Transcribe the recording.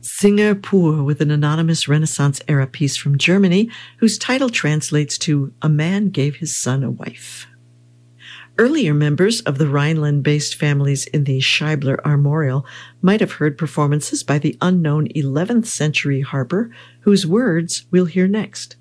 Singer Pur with an anonymous Renaissance-era piece from Germany whose title translates to A Man Gave His Son a Wife. Earlier members of the Rhineland-based families in the Scheibler Armorial might have heard performances by the unknown 11th century harper, whose words we'll hear next.